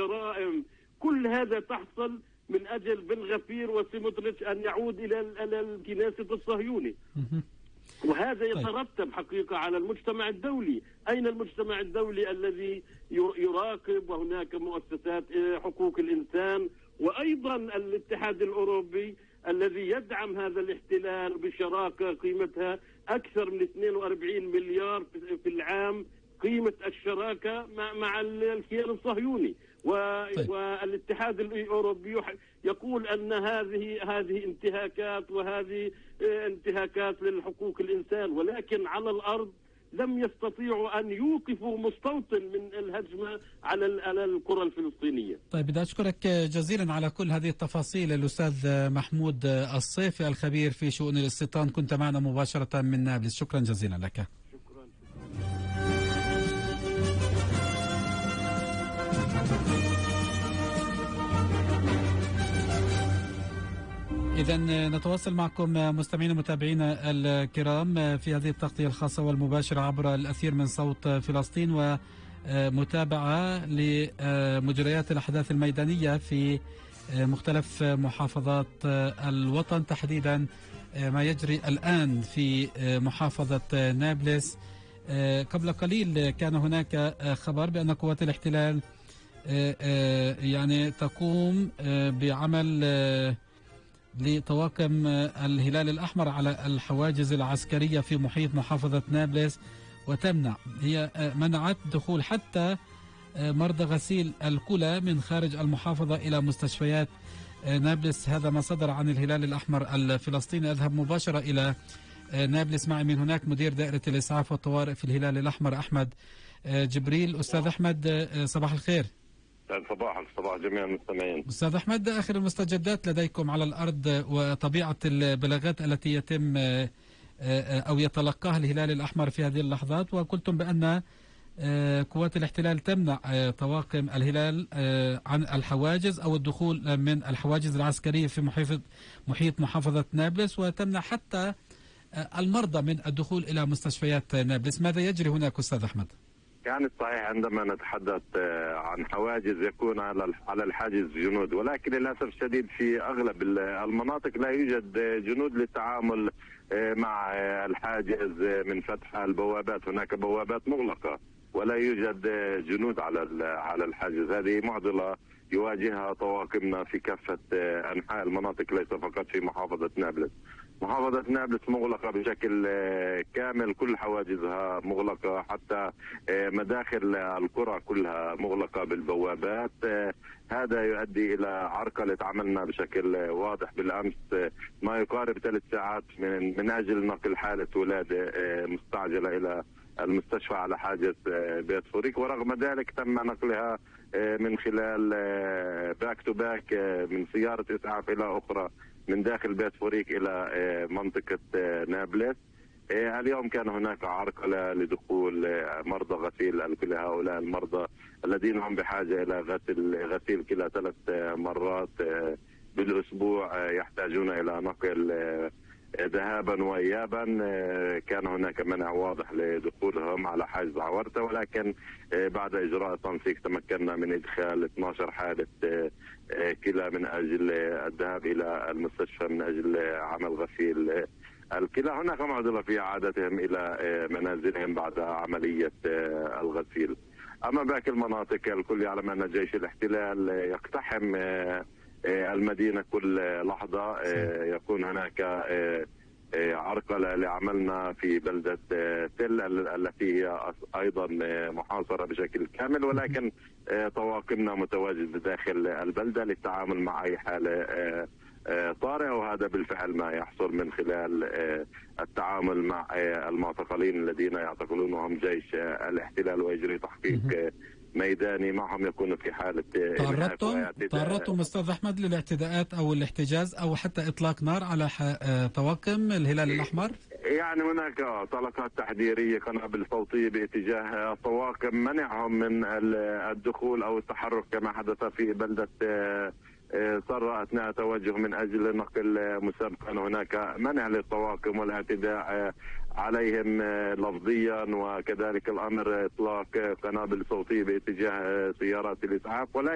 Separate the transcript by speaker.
Speaker 1: الجرائم، كل هذا تحصل من أجل بن غفير وسموتريتش أن يعود إلى الكنيسة الصهيوني. وهذا يترتب حقيقة على المجتمع الدولي. أين المجتمع الدولي الذي يراقب؟ وهناك مؤسسات حقوق الإنسان، وأيضا الاتحاد الأوروبي الذي يدعم هذا الاحتلال بشراكة قيمتها أكثر من 42 مليار في العام، قيمة الشراكة مع الكيان الصهيوني. والاتحاد الأوروبي يقول أن هذه انتهاكات، وهذه انتهاكات للحقوق الإنسان، ولكن على الأرض لم يستطيعوا أن يوقفوا مستوطن من الهجمة على القرى الفلسطينية.
Speaker 2: طيب، بدي أشكرك جزيلا على كل هذه التفاصيل الأستاذ محمود الصيفي الخبير في شؤون الاستيطان، كنت معنا مباشرة من نابلس، شكرا جزيلا لك.
Speaker 1: شكرا.
Speaker 2: إذا نتواصل معكم مستمعين ومتابعينا الكرام في هذه التغطية الخاصة والمباشرة عبر الأثير من صوت فلسطين، ومتابعة لمجريات الأحداث الميدانية في مختلف محافظات الوطن، تحديدا ما يجري الآن في محافظة نابلس. قبل قليل كان هناك خبر بأن قوات الاحتلال يعني تقوم بعمل لطواقم الهلال الأحمر على الحواجز العسكرية في محيط محافظة نابلس، وتمنع، هي منعت دخول حتى مرضى غسيل الكلى من خارج المحافظة إلى مستشفيات نابلس. هذا ما صدر عن الهلال الأحمر الفلسطيني. أذهب مباشرة إلى نابلس، معي من هناك مدير دائرة الإسعاف والطوارئ في الهلال الأحمر أحمد جبريل. أستاذ أحمد، صباح الخير.
Speaker 3: صباح جميع المستمعين.
Speaker 2: أستاذ أحمد، آخر المستجدات لديكم على الأرض وطبيعة البلاغات التي يتم أو يتلقاها الهلال الأحمر في هذه اللحظات، وقلتم بأن قوات الاحتلال تمنع طواقم الهلال عن الحواجز أو الدخول من الحواجز العسكرية في محيط محافظة نابلس، وتمنع حتى المرضى من الدخول إلى مستشفيات نابلس. ماذا يجري هناك أستاذ أحمد؟
Speaker 3: يعني صحيح، عندما نتحدث عن حواجز يكون على الحاجز جنود، ولكن للأسف الشديد في أغلب المناطق لا يوجد جنود للتعامل مع الحاجز من فتح البوابات. هناك بوابات مغلقة ولا يوجد جنود على الحاجز. هذه معضلة يواجهها طواقمنا في كافة أنحاء المناطق، ليس فقط في محافظة نابلس. محافظة نابلس مغلقة بشكل كامل، كل حواجزها مغلقة، حتى مداخل القرى كلها مغلقة بالبوابات. هذا يؤدي إلى عرقلة عملنا بشكل واضح. بالأمس ما يقارب 3 ساعات من أجل نقل حالة ولادة مستعجلة إلى المستشفى على حاجز بيت فوريك، ورغم ذلك تم نقلها من خلال باك تو باك من سيارة إسعاف إلى أخرى من داخل بيت فوريك إلى منطقة نابلس. اليوم كان هناك عرقلة لدخول مرضى غسيل الكلى. هؤلاء المرضى الذين هم بحاجة إلى غسيل كلى 3 مرات بالأسبوع يحتاجون إلى نقل ذهابا وإيابا. كان هناك منع واضح لدخولهم على حاجز عورته، ولكن بعد إجراء تنسيق تمكنا من إدخال 12 حالة كلى من أجل الذهاب إلى المستشفى من أجل عمل غسيل الكلى. هناك معضلة في إعادتهم إلى منازلهم بعد عملية الغسيل. أما باقي المناطق الكل يعلم أن جيش الاحتلال يقتحم المدينة كل لحظة. يكون هناك عرقلة لعملنا في بلدة تل التي هي أيضا محاصرة بشكل كامل، ولكن طواقمنا متواجدة داخل البلدة للتعامل مع أي حالة طارئة، وهذا بالفعل ما يحصل من خلال التعامل مع المعتقلين الذين يعتقلونهم جيش الاحتلال ويجري تحقيق ميداني معهم، يكون في حالة.
Speaker 2: تعرضتم أستاذ أحمد للاعتداءات أو الاحتجاز أو حتى إطلاق نار على طواقم الهلال الأحمر؟
Speaker 3: يعني هناك طلقات تحذيرية، قنابل صوتية باتجاه طواقم، منعهم من الدخول أو التحرك كما حدث في بلدة صر أثناء توجه من أجل نقل مسابقا. هناك منع للطواقم والاعتداء عليهم لفظيا، وكذلك الأمر إطلاق قنابل صوتية باتجاه سيارات الإسعاف.